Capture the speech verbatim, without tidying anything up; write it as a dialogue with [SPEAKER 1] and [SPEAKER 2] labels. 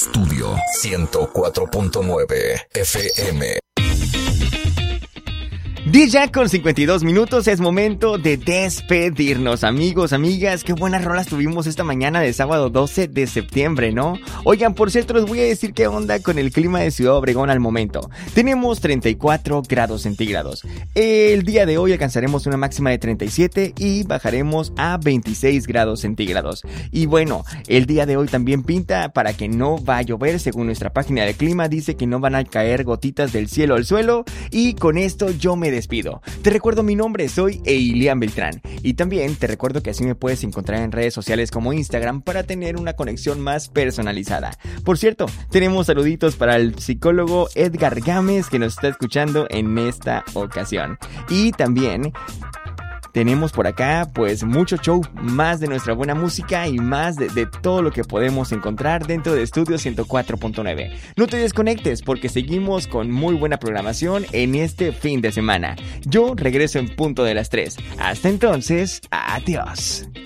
[SPEAKER 1] Estudio ciento cuatro punto nueve F M.
[SPEAKER 2] diez ya con cincuenta y dos minutos, es momento de despedirnos, amigos, amigas. Qué buenas rolas tuvimos esta mañana de sábado doce de septiembre, ¿no? Oigan, por cierto, les voy a decir qué onda con el clima de Ciudad Obregón al momento. Tenemos treinta y cuatro grados centígrados. El día de hoy alcanzaremos una máxima de treinta y siete y bajaremos a veintiséis grados centígrados. Y bueno, el día de hoy también pinta para que no va a llover. Según nuestra página de clima, dice que no van a caer gotitas del cielo al suelo. Y con esto yo me despido. Te recuerdo mi nombre, soy Eilian Beltrán. Y también te recuerdo que así me puedes encontrar en redes sociales como Instagram para tener una conexión más personalizada. Por cierto, tenemos saluditos para el psicólogo Edgar Gámez que nos está escuchando en esta ocasión. Y también tenemos por acá pues mucho show, más de nuestra buena música y más de, de todo lo que podemos encontrar dentro de Estudio ciento cuatro punto nueve. No te desconectes porque seguimos con muy buena programación en este fin de semana. Yo regreso en punto de las tres. Hasta entonces, adiós.